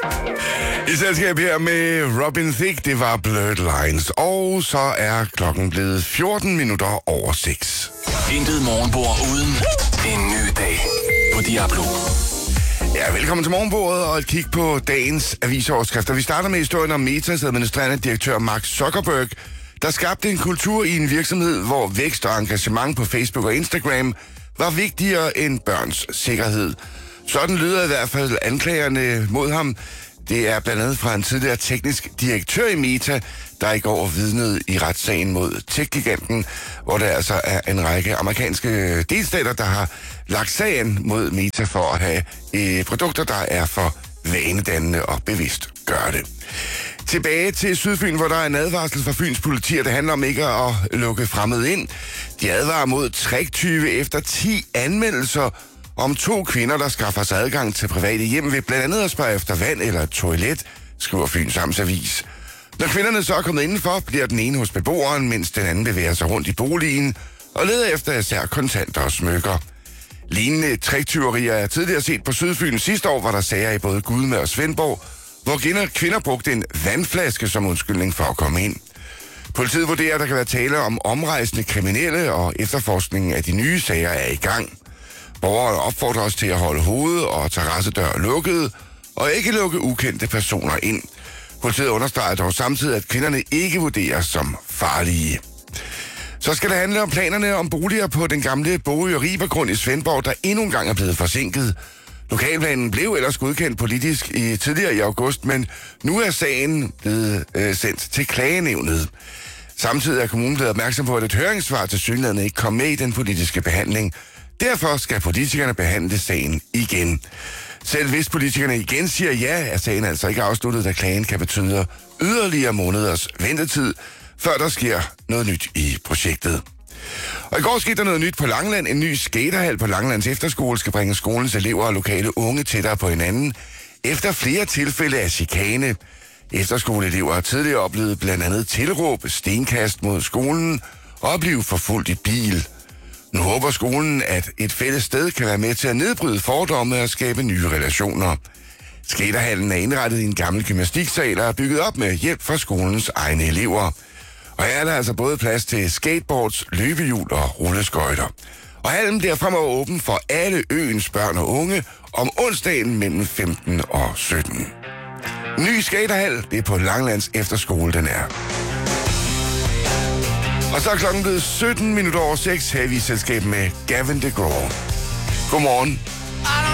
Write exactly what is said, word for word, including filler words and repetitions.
I selskab her med Robin Thicke, det var Blurred Lines. Og så er klokken blevet fjorten minutter over seks. Intet morgenbord uden en ny dag på Diablo. Ja, velkommen til morgenbordet og et kig på dagens avisoverskrifter. Vi starter med historien om Metas administrerende direktør Mark Zuckerberg, der skabte en kultur i en virksomhed, hvor vækst og engagement på Facebook og Instagram var vigtigere end børns sikkerhed. Sådan lyder i hvert fald anklagerne mod ham. Det er blandt andet fra en tidligere teknisk direktør i Meta, der i går vidnede i retssagen mod tech-giganten, hvor der altså er en række amerikanske delstater, der har lagt sagen mod Meta for at have eh, produkter, der er for vanedannende og bevidst gør det. Tilbage til Sydfyn, hvor der er en advarsel fra Fyns politi, og det handler om ikke at lukke fremmede ind. De advarer mod tricktyve efter ti anmeldelser om to kvinder, der skaffer sig adgang til private hjem ved blandt andet at spørge efter vand eller toilet, skriver Fyns Amtsavis. Når kvinderne så er kommet indenfor, bliver den ene hos beboeren, mens den anden bevæger sig rundt i boligen og leder efter især kontanter og smykker. Lignende tricktyverier er tidligere set på Sydfyn. Sidste år var der sager i både Gudme og Svendborg, hvor kvinder, kvinder brugte en vandflaske som undskyldning for at komme ind. Politiet vurderer, at der kan være tale om omrejsende kriminelle, og efterforskningen af de nye sager er i gang. Borgere opfordrer os til at holde hovedet og terrassedøre lukket, og ikke lukke ukendte personer ind. Politiet understreger dog samtidig, at kvinderne ikke vurderes som farlige. Så skal det handle om planerne om boliger på den gamle Bogø og Ribergrund i Svendborg, der endnu en gang er blevet forsinket. Lokalplanen blev ellers godkendt politisk i tidligere i august, men nu er sagen blevet øh, sendt til klagenævnet. Samtidig er kommunen blevet opmærksom på, at et høringssvar til synligheden ikke kom med i den politiske behandling. Derfor skal politikerne behandle sagen igen. Selv hvis politikerne igen siger ja, er sagen altså ikke afsluttet, da klagen kan betyde yderligere måneders ventetid, før der sker noget nyt i projektet. Og i går skete der noget nyt på Langeland. En ny skaterhal på Langelands efterskole skal bringe skolens elever og lokale unge tættere på hinanden, efter flere tilfælde af chikane. Efterskoleelever har tidligere oplevet blandt andet tilråb, stenkast mod skolen og at blive forfulgt i bil. Nu håber skolen, at et fælles sted kan være med til at nedbryde fordomme og skabe nye relationer. Skaterhallen er indrettet i en gammel gymnastiksal og er bygget op med hjælp fra skolens egne elever. Og her er der altså både plads til skateboards, løbehjul og rulleskøjter. Og hallen bliver fremover åben for alle øens børn og unge om onsdagen mellem femten og sytten. Ny skaterhal, det er på Langelands efterskole, den er. Og så er klokken blevet sytten minutter over seks her i selskab med Gavin DeGraw. Godmorgen.